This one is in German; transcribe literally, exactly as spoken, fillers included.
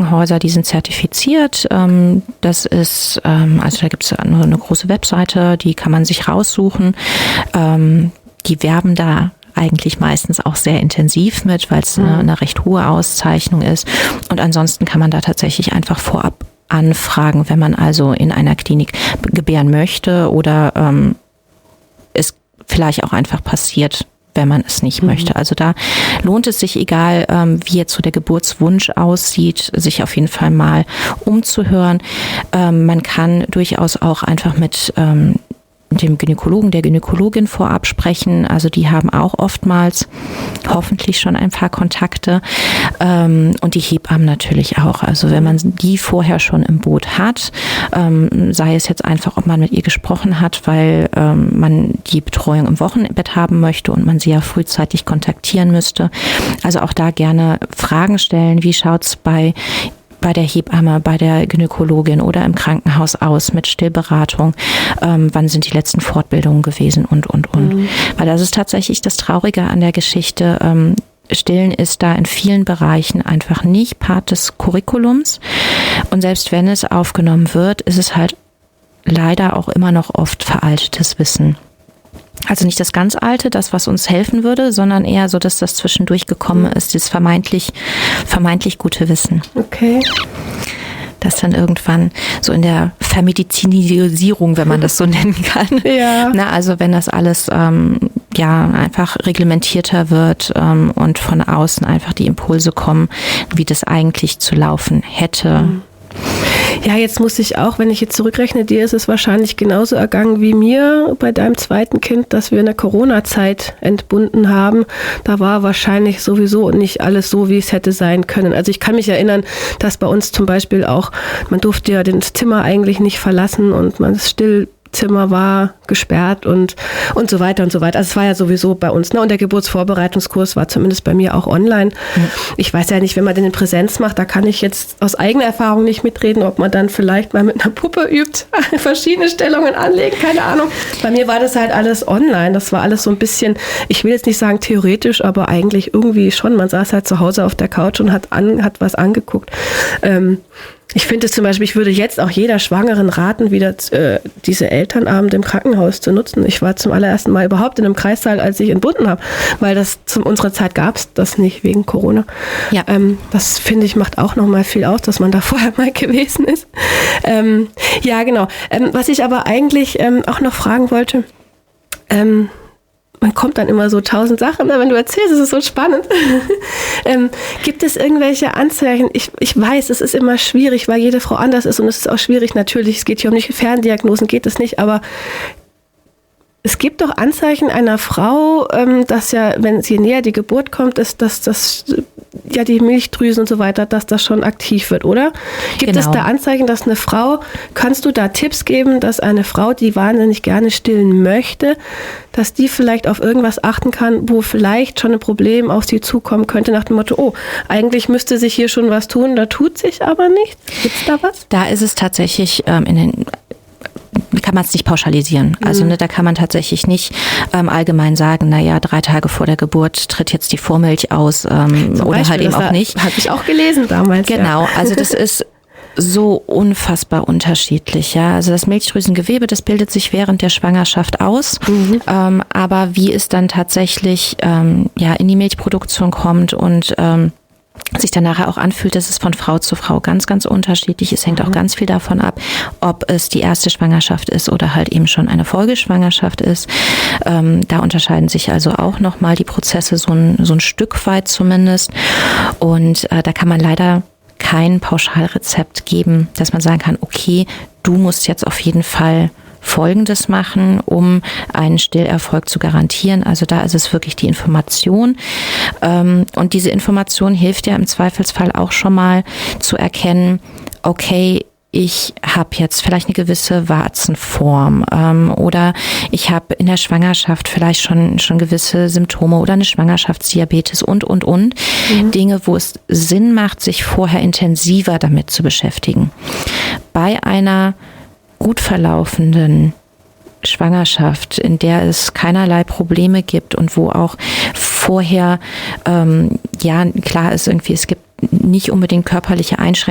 Krankenhäuser, die sind zertifiziert. Ähm, das ist, ähm, also da gibt es eine, eine große Webseite, die kann man sich raussuchen. Ähm, die werben da eigentlich meistens auch sehr intensiv mit, weil es eine, eine recht hohe Auszeichnung ist. Und ansonsten kann man da tatsächlich einfach vorab anfragen, wenn man also in einer Klinik gebären möchte oder ähm, es vielleicht auch einfach passiert, wenn man es nicht mhm. möchte. Also da lohnt es sich, egal ähm, wie jetzt so der Geburtswunsch aussieht, sich auf jeden Fall mal umzuhören. Ähm, man kann durchaus auch einfach mit ähm, dem Gynäkologen, der Gynäkologin vorab sprechen. Also die haben auch oftmals hoffentlich schon ein paar Kontakte. Ähm, und die Hebammen natürlich auch. Also wenn man die vorher schon im Boot hat, ähm, sei es jetzt einfach, ob man mit ihr gesprochen hat, weil ähm, man die Betreuung im Wochenbett haben möchte und man sie ja frühzeitig kontaktieren müsste. Also auch da gerne Fragen stellen. Wie schaut's bei bei der Hebamme, bei der Gynäkologin oder im Krankenhaus aus mit Stillberatung, ähm, wann sind die letzten Fortbildungen gewesen und, und, und. Mhm. Weil das ist tatsächlich das Traurige an der Geschichte. Ähm, Stillen ist da in vielen Bereichen einfach nicht Part des Curriculums. Und selbst wenn es aufgenommen wird, ist es halt leider auch immer noch oft veraltetes Wissen. Also nicht das ganz Alte, das, was uns helfen würde, sondern eher so, dass das zwischendurch gekommen ist, das vermeintlich, vermeintlich gute Wissen. Okay. Das dann irgendwann so in der Vermedizinisierung, wenn man das so nennen kann. Ja. Na, also wenn das alles ähm, ja einfach reglementierter wird ähm, und von außen einfach die Impulse kommen, wie das eigentlich zu laufen hätte. Mhm. Ja, jetzt muss ich auch, wenn ich jetzt zurückrechne, dir ist es wahrscheinlich genauso ergangen wie mir bei deinem zweiten Kind, dass wir in der Corona-Zeit entbunden haben. Da war wahrscheinlich sowieso nicht alles so, wie es hätte sein können. Also ich kann mich erinnern, dass bei uns zum Beispiel auch, man durfte ja das Zimmer eigentlich nicht verlassen und man ist still. Zimmer war gesperrt und und so weiter und so weiter. Also es war ja sowieso bei uns, ne? Und der Geburtsvorbereitungskurs war zumindest bei mir auch online. Mhm. Ich weiß ja nicht, wenn man den in Präsenz macht, da kann ich jetzt aus eigener Erfahrung nicht mitreden, ob man dann vielleicht mal mit einer Puppe übt, verschiedene Stellungen anlegen, keine Ahnung. Bei mir war das halt alles online. Das war alles so ein bisschen, ich will jetzt nicht sagen theoretisch, aber eigentlich irgendwie schon. Man saß halt zu Hause auf der Couch und hat an, hat was angeguckt. Ähm, Ich finde es zum Beispiel, ich würde jetzt auch jeder Schwangeren raten, wieder äh, diese Elternabende im Krankenhaus zu nutzen. Ich war zum allerersten Mal überhaupt in einem Kreissaal, als ich entbunden habe, weil das zu unserer Zeit gab es das nicht wegen Corona. Ja. Ähm, das finde ich macht auch nochmal viel aus, dass man da vorher mal gewesen ist. Ähm, ja, genau. Ähm, was ich aber eigentlich ähm, auch noch fragen wollte, ähm, man kommt dann immer so tausend Sachen, wenn du erzählst, es ist so spannend. ähm, gibt es irgendwelche Anzeichen? Ich, ich weiß, es ist immer schwierig, weil jede Frau anders ist und es ist auch schwierig, natürlich, es geht hier um nicht Ferndiagnosen, geht es nicht, aber es gibt doch Anzeichen einer Frau, ähm, dass ja, wenn sie näher die Geburt kommt, ist, dass das ja die Milchdrüsen und so weiter, dass das schon aktiv wird, oder? Gibt genau. es da Anzeichen, dass eine Frau, kannst du da Tipps geben, dass eine Frau, die wahnsinnig gerne stillen möchte, dass die vielleicht auf irgendwas achten kann, wo vielleicht schon ein Problem auf sie zukommen könnte, nach dem Motto, oh, eigentlich müsste sich hier schon was tun, da tut sich aber nichts. Gibt es da was? Da ist es tatsächlich ähm, in den kann man es nicht pauschalisieren. Also ne, da kann man tatsächlich nicht ähm, allgemein sagen, naja, drei Tage vor der Geburt tritt jetzt die Vormilch aus ähm, oder Beispiel, halt eben auch nicht. Habe ich auch gelesen damals. Genau, ja. Also das ist so unfassbar unterschiedlich. Ja, also das Milchdrüsengewebe, das bildet sich während der Schwangerschaft aus. Mhm. Ähm, aber wie es dann tatsächlich ähm, ja in die Milchproduktion kommt und ähm, sich dann nachher auch anfühlt, das ist von Frau zu Frau ganz, ganz unterschiedlich. Es hängt auch ganz viel davon ab, ob es die erste Schwangerschaft ist oder halt eben schon eine Folgeschwangerschaft ist. Ähm, da unterscheiden sich also auch nochmal die Prozesse so ein, so ein Stück weit zumindest. Und äh, da kann man leider kein Pauschalrezept geben, dass man sagen kann, okay, du musst jetzt auf jeden Fall Folgendes machen, um einen Stillerfolg zu garantieren. Also da ist es wirklich die Information. Und diese Information hilft ja im Zweifelsfall auch schon mal zu erkennen, okay, ich habe jetzt vielleicht eine gewisse Warzenform ähm, oder ich habe in der Schwangerschaft vielleicht schon schon gewisse Symptome oder eine Schwangerschaftsdiabetes und, und, und. Mhm. Dinge, wo es Sinn macht, sich vorher intensiver damit zu beschäftigen. Bei einer gut verlaufenden Schwangerschaft, in der es keinerlei Probleme gibt und wo auch vorher, ähm, ja, klar ist irgendwie, es gibt nicht unbedingt körperliche Einschränkungen,